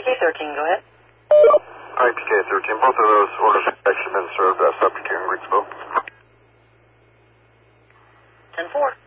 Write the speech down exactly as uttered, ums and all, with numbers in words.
P K thirteen, go ahead. Hi, P K thirteen. Both of those orders have actually been served. Uh, subject here in Greensville. ten four.